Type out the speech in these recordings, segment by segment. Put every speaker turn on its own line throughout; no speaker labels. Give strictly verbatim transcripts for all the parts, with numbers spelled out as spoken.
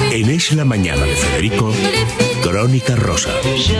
En Es la Mañana de Federico, Crónica Rosa.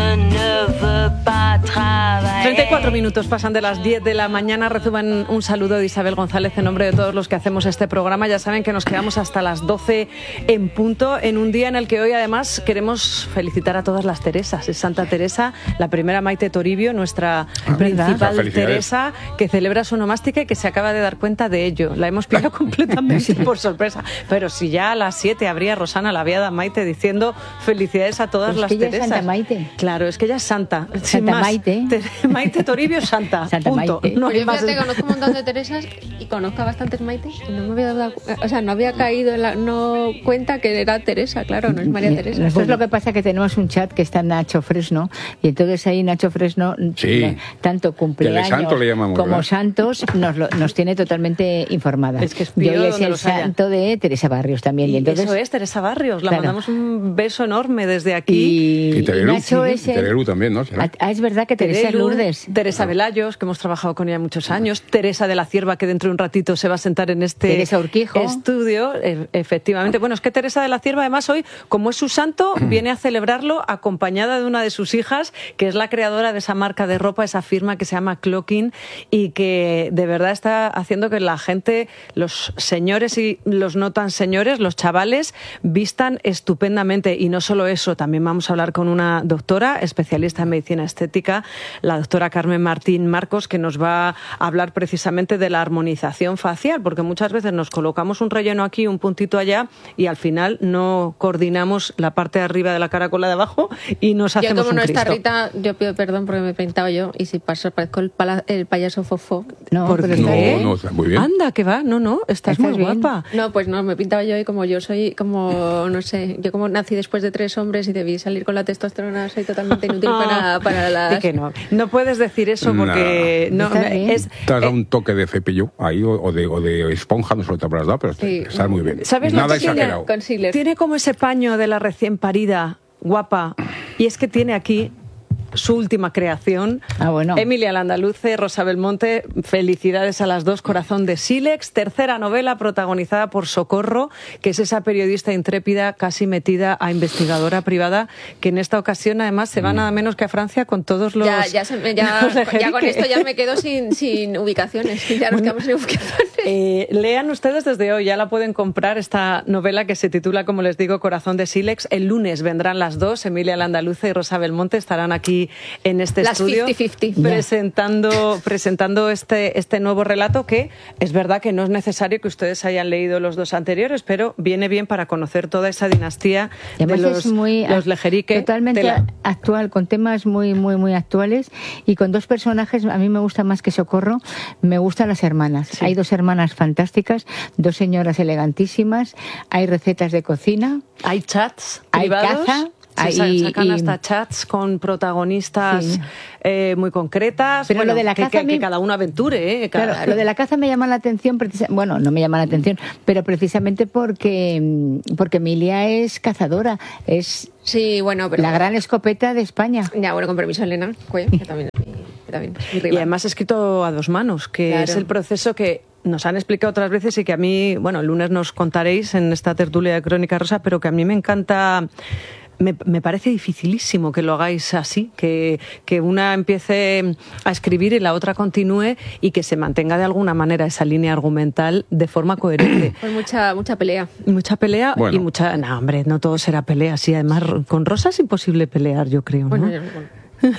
treinta y cuatro minutos pasan de las diez de la mañana. Reciban un saludo de Isabel González en nombre de todos los que hacemos este programa. Ya saben que nos quedamos hasta las doce en punto, en un día en el que hoy además queremos felicitar a todas las Teresas. Es Santa Teresa, la primera Maite Toribio, nuestra ah, principal Teresa, que celebra su onomástica y que se acaba de dar cuenta de ello. La hemos pillado completamente por sorpresa. Pero si ya a las siete habría Rosana la viada Maite diciendo felicidades a todas
pues
las
que ella
Teresas.
Es Santa Maite.
Claro, es que ella es santa.
Santa
más.
Maite.
Maite Toribio Santa.
Santa
punto.
Maite.
No
Pues
hay
yo
más.
fíjate, conozco un montón de Teresas y conozco a bastantes Maites y no me había dado, o sea, no había caído en la no cuenta que era Teresa, claro, no es María Teresa.
Nosotros bueno. Lo que pasa es que tenemos un chat que está en Nacho Fresno y entonces ahí Nacho Fresno,
sí.
tanto cumpleaños
santo le llamamos,
como
¿verdad?
santos, nos, lo, nos tiene totalmente informadas.
Es que es
y hoy es el
santo
haya. de Teresa Barrios también.
Y,
y entonces,
eso es, Teresa Barrios. La
claro.
mandamos un beso enorme desde aquí.
Y,
y Terelu,
Nacho
sí,
es el...
Terelu también, ¿no? ¿Será?
Ah, es verdad que Teresa
Terelu,
Lourdes.
Teresa Velayos, que hemos trabajado con ella muchos años. Teresa de la Cierva, que dentro de un ratito se va a sentar en este
Teresa Urquijo.
estudio. E- efectivamente. Bueno, es que Teresa de la Cierva, además, hoy, como es su santo, viene a celebrarlo acompañada de una de sus hijas, que es la creadora de esa marca de ropa, esa firma que se llama Clocking, y que de verdad está haciendo que la gente, los señores y los no tan señores, los chavales, vistan estupendamente. Y no solo eso, también vamos a hablar con una doctora especialista en medicina estética, la doctora Carmen Martín Marcos, que nos va a hablar precisamente de la armonización facial, porque muchas veces nos colocamos un relleno aquí, un puntito allá, y al final no coordinamos la parte de arriba de la cara con la de abajo y nos hacemos
yo como
un
no
Cristo.
está Rita, yo pido perdón porque me he pintado yo y si paso parezco el, pala, el payaso fofo.
No,
¿Por
pero
qué?
está bien.
No, no, está muy bien.
Anda, que va, no, no, estás,
Estás
muy
bien.
guapa.
No, pues no, me he pintado yo y como yo soy como, no sé, yo como nací después de tres hombres y debí salir con la testosterona, soy totalmente inútil para, para las...
Di que no. No puedes decir eso porque no,
Está bien.
es,
Te has dado
eh,
un toque de cepillo ahí o, o, de, o de esponja, no sé lo que te habrás dado, pero
Sí.
estás muy bien.
¿sabes lo
Nada
que tiene?
exagerado.
Concealer.
Tiene como ese paño de la recién parida, guapa, y es que tiene aquí su última creación.
Ah, bueno.
Emilia Landaluce, Rosa Belmonte, felicidades a las dos. Corazón de Sílex, tercera novela protagonizada por Socorro, que es esa periodista intrépida, casi metida a investigadora privada, que en esta ocasión además se va nada menos que a Francia con todos los...
Ya, ya, se me- ya,
los
ya con
ejeriques.
esto ya me quedo sin, sin ubicaciones. Ya nos quedamos sin ubicaciones.
Eh, lean ustedes desde hoy, ya la pueden comprar esta novela que se titula, como les digo, Corazón de Sílex. El lunes vendrán las dos, Emilia Landaluce y Rosa Belmonte estarán aquí en este
Las
estudio
cincuenta cincuenta.
presentando, presentando este, este nuevo relato, que es verdad que no es necesario que ustedes hayan leído los dos anteriores, pero viene bien para conocer toda esa dinastía
Y
de
además
los,
es muy
los Lejerique.
totalmente
Tela.
actual, con temas muy muy muy actuales y con dos personajes. A mí me gusta más que Socorro, me gustan las hermanas.
Sí.
Hay dos hermanas fantásticas, dos señoras elegantísimas, hay recetas de cocina,
Hay chats
hay
privados.
caza.
Se sa-
Hay-
sacan
y-
hasta chats con protagonistas
Sí.
eh, muy concretas.
Pero
Bueno,
lo de la
que,
caza
que-
a mí-
que cada uno aventure, ¿eh? Cada-
Claro, lo de la caza me llama la atención, precisa- bueno, no me llama la atención, pero precisamente porque, mm, porque Emilia es cazadora, es
Sí, bueno, pero...
la gran escopeta de España.
Ya, bueno, con permiso, Elena, Cuello, que también es mi, que también es mi
Y
rival.
además escrito a dos manos, que
Claro.
es el proceso que nos han explicado otras veces y que a mí, bueno, el lunes nos contaréis en esta tertulia de Crónica Rosa, pero que a mí me encanta. Me, me parece dificilísimo que lo hagáis así, que, que una empiece a escribir y la otra continúe y que se mantenga de alguna manera esa línea argumental de forma coherente.
Pues mucha, mucha pelea.
Mucha pelea
Bueno.
y mucha... No, hombre, no todo será pelea. Sí, además, con Rosa es imposible pelear, yo creo, ¿no?
Bueno, yo- bueno.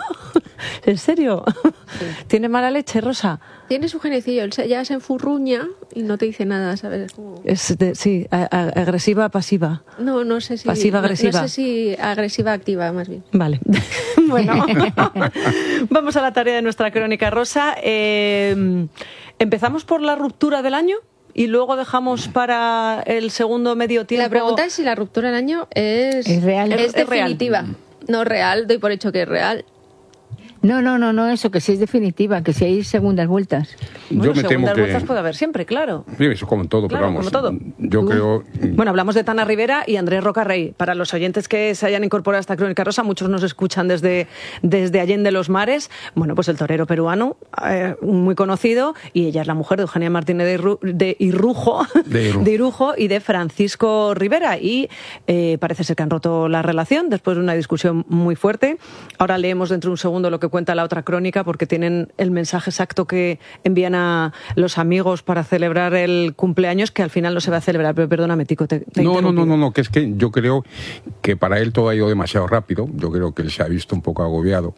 ¿En serio? ¿Tiene mala leche, Rosa?
Tiene su genecillo, él se- ya se enfurruña y no te dice nada, ¿sabes? Es como-
Es de- sí, a- a- agresiva, pasiva.
No, no sé si...
Pasiva,
no-
agresiva.
No, sé si agresiva activa, más bien.
Vale. Bueno, vamos a la tarea de nuestra Crónica Rosa. Eh, empezamos por la ruptura del año y luego dejamos para el segundo medio tiempo.
La pregunta es si la ruptura del año es...
Es real.
Es,
Es real.
definitiva. No real, doy por hecho que es real.
No, no, no, no, eso, que si es definitiva, que si hay segundas vueltas.
Bueno,
yo me temo
segundas
que...
vueltas puede haber siempre, claro.
Sí, eso como en todo,
Claro,
pero vamos,
como todo.
yo
Uh.
creo...
Bueno, hablamos de Tana Rivera y Andrés Rocarrey. Para los oyentes que se hayan incorporado a esta Crónica Rosa, muchos nos escuchan desde, desde Allende los Mares. Bueno, pues el torero peruano, eh, muy conocido, y ella es la mujer de Eugenia Martínez de, Iru, de, Irujo,
de, Irujo.
de Irujo y de Francisco Rivera. Y eh, parece ser que han roto la relación después de una discusión muy fuerte. Ahora leemos dentro de un segundo lo que cuenta la otra crónica, porque tienen el mensaje exacto que envían a los amigos para celebrar el cumpleaños, que al final no se va a celebrar. Pero perdóname, Tico, te, te
No, no, no, no, no, que es que yo creo que para él todo ha ido demasiado rápido. Yo creo que él se ha visto un poco agobiado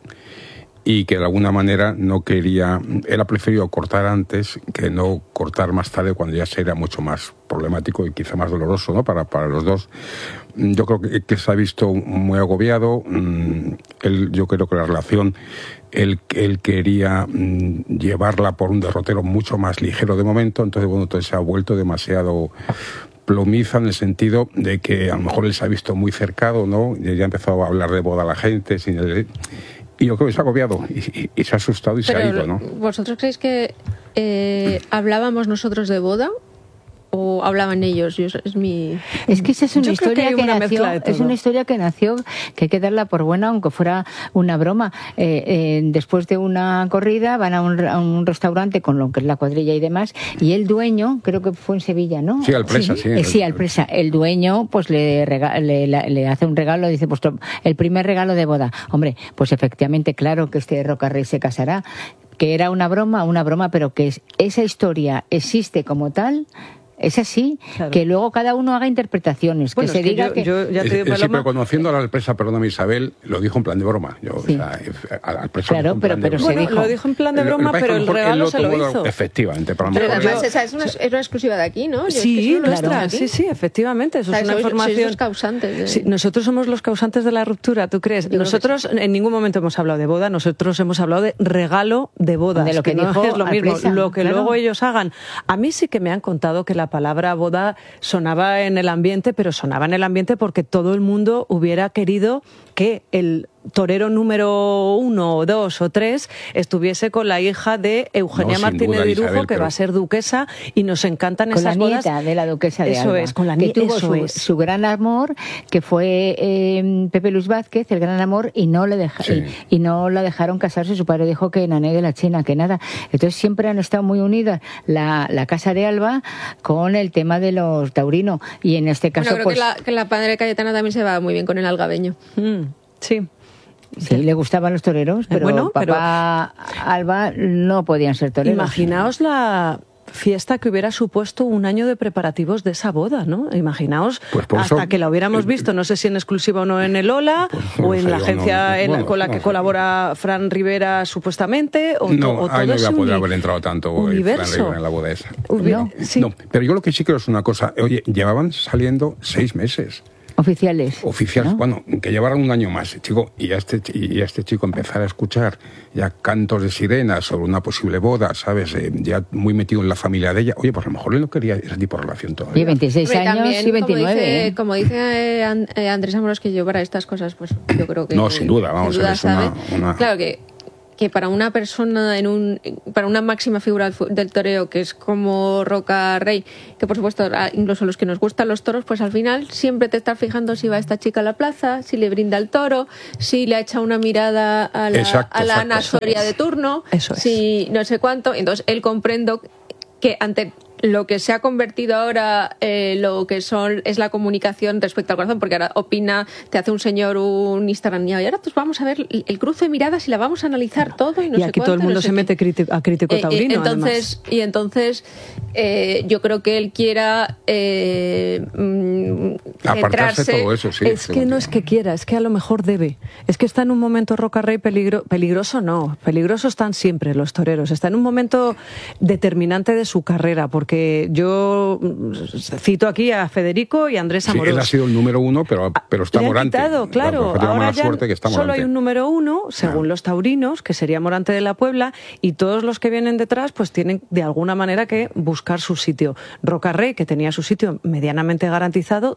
y que de alguna manera no quería, él ha preferido cortar antes que no cortar más tarde, cuando ya sería mucho más problemático y quizá más doloroso, ¿no? Para, para los dos. Yo creo que, que se ha visto muy agobiado. Él, yo creo que la relación, él, él quería llevarla por un derrotero mucho más ligero de momento, entonces bueno, entonces se ha vuelto demasiado plomiza, en el sentido de que a lo mejor él se ha visto muy cercado, ¿no? Y ya ha empezado a hablar de boda a la gente, sin el... Y yo creo que se ha agobiado y, y, y se ha asustado y
Pero
se ha ido, ¿no?
¿Vosotros creéis que eh, hablábamos nosotros de boda o hablaban ellos? Yo, es mi...
Es que esa es una
Yo creo que
historia
hay
que,
una
nació,
mezcla de todo.
es una historia que nació, que hay que darla por buena, aunque fuera una broma. Eh, eh, después de una corrida van a un, a un restaurante con lo que es la cuadrilla y demás, y el dueño, creo que fue en Sevilla, ¿no?
Sí, al presa, sí.
Eh, sí, al presa. El dueño, pues le, rega, le, le, le hace un regalo, dice, pues el primer regalo de boda. Hombre, pues efectivamente, claro que este Rocarrey se casará. Que era una broma, una broma, pero que es, esa historia existe como tal. Es así,
claro.
Que luego cada uno haga interpretaciones,
Bueno,
que
es
se
que
diga
yo,
que...
yo ya te digo,
Eh, sí,
Paloma,
pero conociendo a la empresa, perdóname Isabel, lo dijo en plan de broma. Yo,
Sí.
o sea, a la empresa
Claro,
lo dijo en
pero-
plan de
pero
broma.
se
bueno,
dijo.
lo dijo en plan de
Lo- lo
broma,
que pasa
pero
es
el
que a lo mejor
regalo
él
se lo
tomó-
hizo.
Efectivamente, pero a lo
Pero
mejor
además
él-
esa es una, es una exclusiva de aquí, ¿no? Yo es que
Sí,
eso no lo
nuestra,
tengo aquí.
sí, sí, efectivamente, eso
O sea,
es una
sois- sois
información.
los causantes de-
Sí, nosotros somos los causantes de la ruptura, ¿tú crees?
Yo creo que
Nosotros en ningún momento hemos hablado de boda, nosotros hemos hablado de regalo de bodas,
De lo que
no
dijo
es lo mismo,
Arpresa,
lo que
claro.
luego ellos hagan. A mí sí que me han contado que la palabra boda sonaba en el ambiente, pero sonaba en el ambiente porque todo el mundo hubiera querido que el torero número uno o dos o tres estuviese con la hija de Eugenia
No, sin
Martínez
duda,
de Irujo,
Isabel,
que
pero-
va a ser duquesa, y nos encantan
Con
esas
la
bodas.
nieta de la duquesa de
Eso
Alba,
es, con la
que
nieta,
tuvo
eso
su,
es.
su gran amor, que fue eh, Pepe Luis Vázquez, el gran amor, y no le deja,
Sí.
y, y no la dejaron casarse. Su padre dijo que nané de la China, que nada. Entonces siempre han estado muy unidas la, la casa de Alba con el tema de los taurinos, y en este caso
Bueno, creo
pues
que, la, que la padre Cayetana también se va muy bien con el algabeño.
Mm, sí.
sí le gustaban los toreros, pero
bueno, pero-
papá Alba no podían ser toreros.
Imaginaos la fiesta que hubiera supuesto un año de preparativos de esa boda, ¿no? Imaginaos
Pues por
hasta
eso-
que la hubiéramos visto, no sé si en exclusiva o no en el Ola,
Pues no
o en
sé,
la
yo
agencia
no-
en la-
bueno,
con la
no
que
sé.
colabora Fran Rivera supuestamente, o, to-
No,
o todo
ahí no
ese
voy a poder
uni-
haber entrado tanto el Fran
universo.
Rivera en la boda esa.
Hubi-
No.
sí.
No, pero yo lo que sí creo es una cosa. Oye, llevaban saliendo seis meses.
Oficiales.
Oficiales,
¿no?
bueno, que llevaran un año más, chico, y a este, y a este chico empezar a escuchar ya cantos de sirenas sobre una posible boda, ¿sabes? Eh, ya muy metido en la familia de ella. Oye, pues a lo mejor él no quería ese tipo de relación todavía.
Y veintiséis
Hombre,
años
también,
y veintinueve.
Como dice,
¿eh?
como dice eh, An- eh, Andrés Amoros, que yo para estas cosas, pues yo creo que...
No, sin duda, vamos,
sin duda
es una-
sabe.
una-
Claro que que para una persona en un para una máxima figura del fu- del toreo, que es como Rocarrey, que por supuesto a- incluso los que nos gustan los toros, pues al final siempre te estás fijando si va esta chica a la plaza, si le brinda el toro, si le ha echado una mirada a la,
Exacto,
a la
exacto.
Ana Soria de turno,
Eso es.
si no sé cuánto. Entonces él comprendo que ante lo que se ha convertido ahora eh, lo que son es la comunicación respecto al corazón, porque ahora opina, te hace un señor un Instagram y ahora pues vamos a ver el, el cruce de miradas y la vamos a analizar todo y no
y
sé
aquí todo
cuánto,
el
no
mundo
sé
se
qué.
mete crítico- a crítico
Eh, eh,
taurino,
entonces y entonces eh, yo creo que él quiera eh, mm,
Apartarse
centrarse.
de todo eso, sí.
es que
según
no
yo.
es que quiera, es que a lo mejor debe. Es que está en un momento Rocarrey peligro, peligroso, no. Peligrosos están siempre los toreros. Está en un momento determinante de su carrera, porque yo mm, cito aquí a Federico y a Andrés
Sí,
Amorós.
él ha sido el número uno, pero, pero está
Le han
Morante.
quitado, claro.
A lo mejor tiene
Ahora
mala
ya
suerte que está
solo
Morante.
hay un número uno, según
Ah.
los taurinos, que sería Morante de la Puebla, y todos los que vienen detrás pues tienen de alguna manera que buscar su sitio. Rocarrey, que tenía su sitio medianamente garantizado,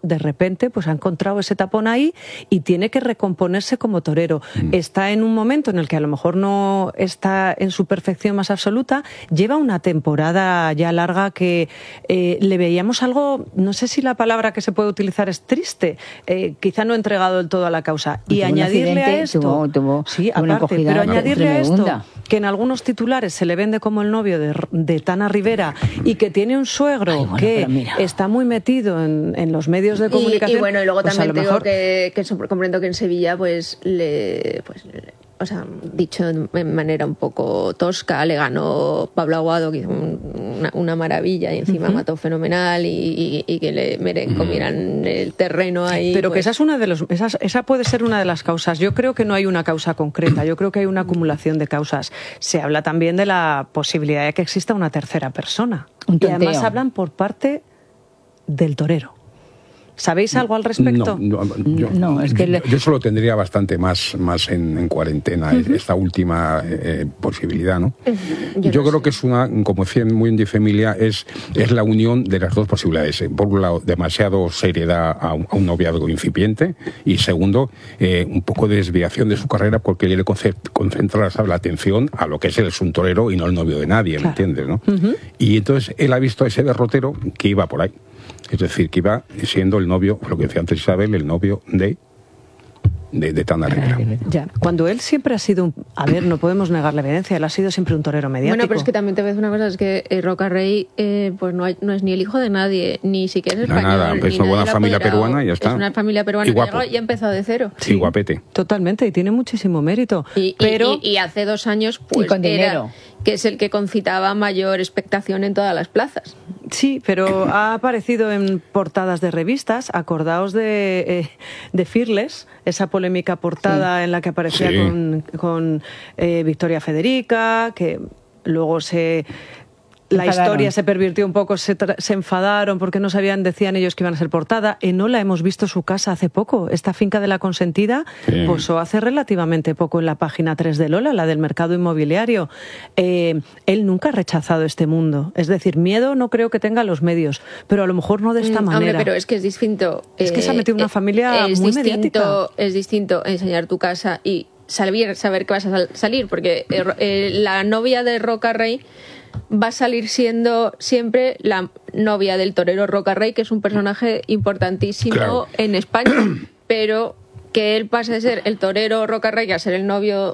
de repente pues ha encontrado ese tapón ahí y tiene que recomponerse como torero. Mm. Está en un momento en el que a lo mejor no está en su perfección más absoluta, lleva una temporada ya larga que eh, le veíamos algo, no sé si la palabra que se puede utilizar es triste, eh, quizá no ha entregado del todo a la causa. Y
tuvo
añadirle a esto,
tuvo, tuvo,
sí,
tuvo
aparte, pero añadirle a esto que en algunos titulares se le vende como el novio de, de Tana Rivera y que tiene un suegro Ay, bueno, que está muy metido en, en los medios de comunicación.
Y, y bueno, y luego
pues
también
a lo mejor...
digo que, que comprendo que en Sevilla pues le... Pues, o sea, dicho de manera un poco tosca, le ganó Pablo Aguado, que hizo un, una, una maravilla, y encima uh-huh. mató fenomenal, y, y, y que le meren, comieran el terreno ahí.
Pero
pues...
que esa es una de los, esa, esa puede ser una de las causas. Yo creo que no hay una causa concreta, yo creo que hay una acumulación de causas. Se habla también de la posibilidad de que exista una tercera persona.
Un
y además hablan por parte del torero. ¿Sabéis algo al respecto?
No, no, yo,
no es que
yo,
le...
yo solo tendría bastante más, más en, en cuarentena, uh-huh. esta última eh, posibilidad, ¿no? Uh-huh. Yo, yo no creo sé. que es una, como decían muy en de familia, es, es la unión de las dos posibilidades. Por un lado, demasiado seriedad a un, a un noviazgo incipiente, y segundo, eh, un poco de desviación de su carrera porque le concentra, ¿sabes?, la atención a lo que es él, es un torero y no el novio de nadie, claro. ¿Me entiendes, no? Uh-huh. Y entonces él ha visto a ese derrotero que iba por ahí. Es decir, que iba siendo el novio, lo que decía antes Isabel, el novio de, de, de Tana Rivera.
Ya, cuando él siempre ha sido, un, a ver, no podemos negar la evidencia, él ha sido siempre un torero mediático.
Bueno, pero es que también te ves una cosa, es que eh, Roca Rey eh, pues no, hay, no es ni el hijo de nadie, ni siquiera es español.
No, nada, es una buena familia peruana y ya está.
Es una familia peruana
y guapo.
Que llegó y ha empezado de cero.
Sí, guapete.
Totalmente, y tiene muchísimo mérito.
Y,
pero...
y, y, y hace dos años, pues,
y con
era,
dinero.
que es el que concitaba mayor expectación en todas las plazas.
Sí, pero ha aparecido en portadas de revistas. Acordaos de, eh, de Fearless, esa polémica portada sí. en la que aparecía sí. con, con eh, Victoria Federica, que luego se... La historia se pervirtió un poco, se, se enfadaron porque no sabían, decían ellos que iban a ser portada. Enola, hemos visto su casa hace poco. Esta finca de la Consentida sí. posó hace relativamente poco en la página tres de Lola, la del mercado inmobiliario. Eh, él nunca ha rechazado este mundo. Es decir, miedo no creo que tenga los medios, pero a lo mejor no de esta
mm,
manera.
Hombre, pero es que es distinto.
Es que se ha metido en una familia
es
muy
distinto,
mediática.
Es distinto enseñar tu casa y saber, saber que vas a salir, porque eh, eh, la novia de Roca Rey va a salir siendo siempre la novia del torero Roca Rey, que es un personaje importantísimo claro. en España, pero que él pase de ser el torero Roca Rey a ser el novio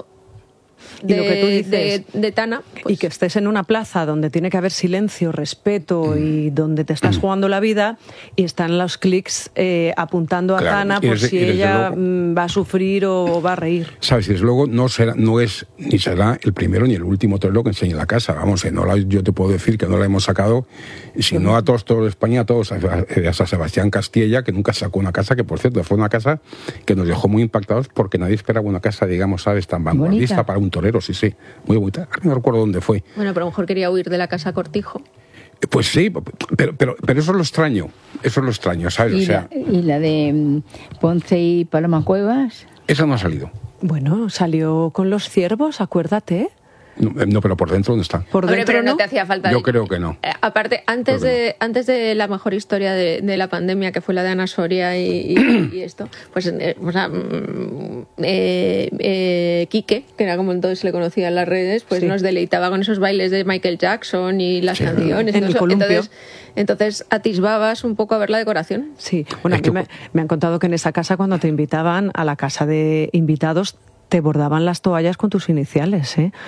de,
y lo que tú dices,
de, de Tana. Pues...
Y que estés en una plaza donde tiene que haber silencio, respeto y donde te estás jugando la vida y están los clics eh, apuntando a claro. Tana por desde, si ella luego, va a sufrir o va a reír.
Sabes, desde luego no, será, no es ni será el primero ni el último torero que enseñe la casa. Vamos, no la, yo te puedo decir que no la hemos sacado, si no a todos, todos de España, a todos, hasta Sebastián Castilla, que nunca sacó una casa, que por cierto fue una casa que nos dejó muy impactados porque nadie esperaba una casa, digamos, sabes, tan vanguardista bonita. Para un torero, sí, sí, muy bonita. No recuerdo dónde fue.
Bueno, pero a lo mejor quería huir de la casa Cortijo.
Pues sí, pero, pero, pero eso es lo extraño, eso es lo extraño, ¿sabes?
¿Y,
o sea,
la, ¿Y la de Ponce y Paloma Cuevas?
Esa no ha salido.
Bueno, salió con los ciervos, acuérdate.
No, no, pero por dentro, ¿dónde está?
Por
Hombre,
dentro
pero no,
no
te hacía falta.
Yo creo que no.
Eh, aparte, antes de, no. antes de la mejor historia de, de la pandemia, que fue la de Ana Soria y, y, y esto, pues, eh, o sea, eh, eh, Quique, que era como entonces se le conocía en las redes, pues sí. nos deleitaba con esos bailes de Michael Jackson y las sí. canciones.
En el columpio.
Entonces, entonces atisbabas un poco a ver la decoración.
Sí, bueno, a mí me, me han contado que en esa casa, cuando te invitaban a la casa de invitados, te bordaban las toallas con tus iniciales, ¿eh?